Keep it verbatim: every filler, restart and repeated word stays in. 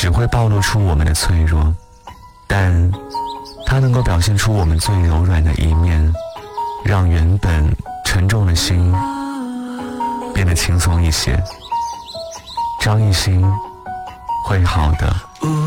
只会暴露出我们的脆弱，但它能够表现出我们最柔软的一面，让原本沉重的心变得轻松一些。张艺兴，会好的。